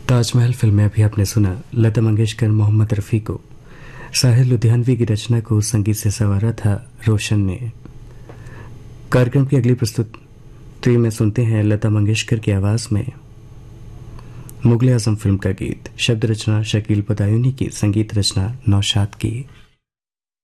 Taj Mahal film में अभी आपने सुना लता मंगेशकर मोहम्मद रफ़ी को। साहिर लुधियानवी की रचना को संगीत से संवारा था रोशन ने। कार्यक्रम की अगली प्रस्तुति में सुनते हैं लता मंगेशकर की आवाज़ में मुगले आजम फिल्म का गीत। शब्द रचना शकील बदायूनी की, संगीत रचना नौशाद की।